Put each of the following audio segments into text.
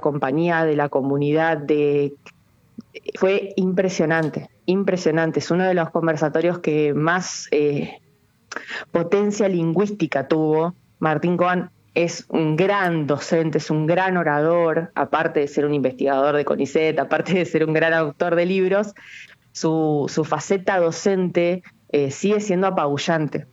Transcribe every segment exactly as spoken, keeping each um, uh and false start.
compañía, de la comunidad, de fue impresionante, impresionante. Es uno de los conversatorios que más eh, potencia lingüística tuvo. Martín Coban es un gran docente, es un gran orador, aparte de ser un investigador de CONICET, aparte de ser un gran autor de libros, su, su faceta docente eh, sigue siendo apabullante.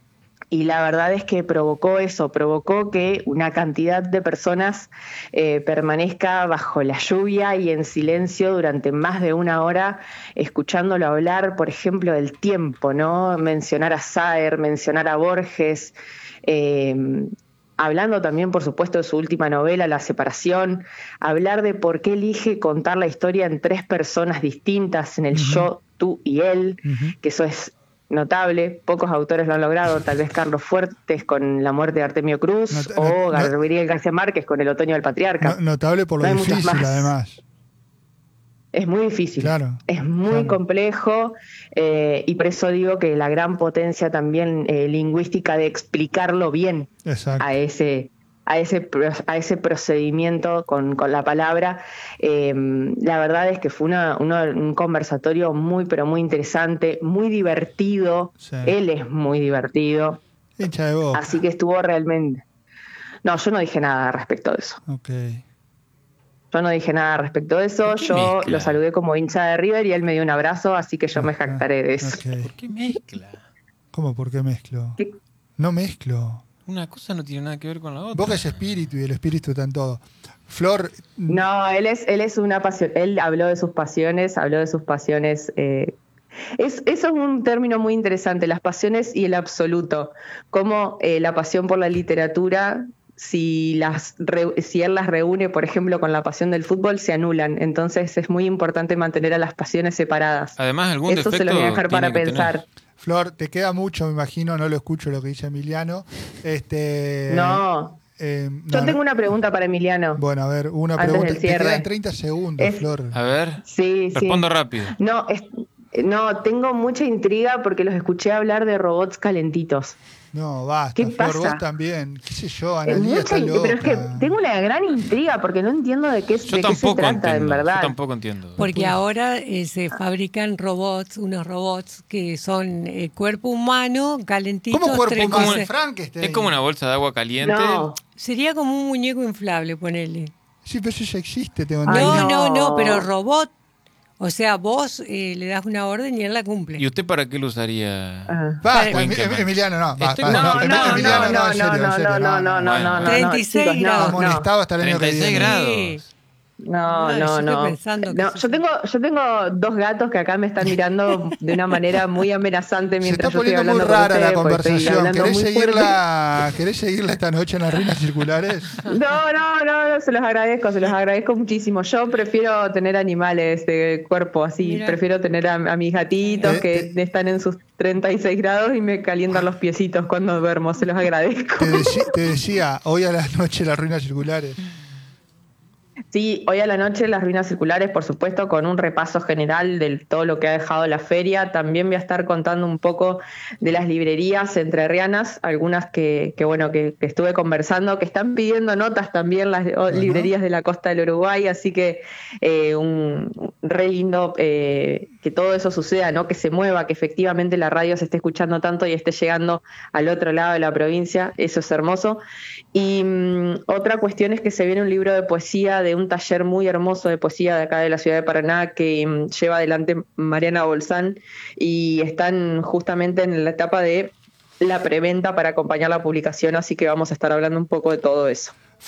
Y la verdad es que provocó eso, provocó que una cantidad de personas eh, permanezca bajo la lluvia y en silencio durante más de una hora, escuchándolo hablar, por ejemplo, del tiempo, ¿no? Mencionar a Saer, mencionar a Borges, eh, hablando también, por supuesto, de su última novela, La separación, hablar de por qué elige contar la historia en tres personas distintas, en el uh-huh. yo, tú y él, uh-huh. que eso es notable, pocos autores lo han logrado, tal vez Carlos Fuertes con La muerte de Artemio Cruz, Not- o Gabriel not- García Márquez con El otoño del patriarca. No, notable por lo no difícil, además. Es muy difícil, claro, es muy claro. complejo, eh, y por eso digo que la gran potencia también eh, lingüística de explicarlo bien Exacto. a ese a ese a ese procedimiento con, con la palabra. Eh, la verdad es que fue una, una, un conversatorio muy, pero muy interesante, muy divertido. Sí. Él es muy divertido. Hincha de Boca. Así que estuvo realmente... No, yo no dije nada respecto de eso. Okay. Yo no dije nada respecto de eso, yo mezcla? Lo saludé como hincha de River y él me dio un abrazo, así que yo okay. me jactaré de eso. Okay. ¿Por qué mezcla? ¿Cómo por qué mezclo? ¿Qué? No mezclo. Una cosa no tiene nada que ver con la otra. Boca es espíritu y el espíritu está en todo. Flor... No, él es, él es una pasión, él habló de sus pasiones, habló de sus pasiones... Eh, Es, eso es un término muy interesante, las pasiones y el absoluto. Cómo eh, la pasión por la literatura, si, las re, si él las reúne, por ejemplo, con la pasión del fútbol, se anulan. Entonces es muy importante mantener a las pasiones separadas. Además, algún eso se lo voy a dejar para pensar. Tener. Flor, te queda mucho, me imagino, no lo escucho lo que dice Emiliano. Este, no. Eh, no, Yo tengo no. una pregunta para Emiliano. Bueno, a ver, una antes pregunta. del cierre. Te quedan treinta segundos, es, Flor. A ver, sí, respondo sí. rápido. No, es, no, tengo mucha intriga porque los escuché hablar de robots calentitos. No, basta, ¿Qué Flor, pasa? vos también. ¿Qué sé yo, Analía está loca? Pero es que tengo una gran intriga porque no entiendo de qué, de qué se trata, entiendo, en verdad. Yo tampoco entiendo. Porque ahora eh, se fabrican robots, unos robots que son eh, cuerpo humano, calentitos. ¿Cómo cuerpo humano? Es, Frankenstein. Es como una bolsa de agua caliente. No. Sería como un muñeco inflable, ponele. Sí, pero eso ya existe, tengo No, entendido. no, no, pero robot. O sea, vos eh, le das una orden y él la cumple. ¿Y usted para qué lo usaría? Uh, basta, em, Emiliano, no. Basta, no, no, no, no, Emiliano, no, no, en serio, no, en serio. no, no, no, no, no. treinta y seis chicos, grados. Está amonestado hasta el año que treinta y seis viene. grados. No, no, no. no yo tengo, yo tengo dos gatos que acá me están mirando de una manera muy amenazante mientras yo estoy hablando. Se está poniendo muy rara la conversación. ¿Querés seguirla, ¿Querés seguirla esta noche en las ruinas circulares? No, no, no, no, se los agradezco, se los agradezco muchísimo. Yo prefiero tener animales de cuerpo así, Mira. prefiero tener a, a mis gatitos eh, que te, están en sus treinta y seis grados y me calientan los piecitos cuando duermo, se los agradezco. Te, deci- te decía, hoy a la noche las ruinas circulares. Sí, hoy a la noche las ruinas circulares, por supuesto, con un repaso general de todo lo que ha dejado la feria. También voy a estar contando un poco de las librerías entrerrianas, algunas que, que bueno, que, que estuve conversando, que están pidiendo notas también las uh-huh. librerías de la costa del Uruguay, así que eh, un re lindo eh, que todo eso suceda, ¿no? Que se mueva, que efectivamente la radio se esté escuchando tanto y esté llegando al otro lado de la provincia, eso es hermoso. Y um, otra cuestión es que se viene un libro de poesía de un taller muy hermoso de poesía de acá de la ciudad de Paraná que um, lleva adelante Mariana Bolzán y están justamente en la etapa de la preventa para acompañar la publicación, así que vamos a estar hablando un poco de todo eso.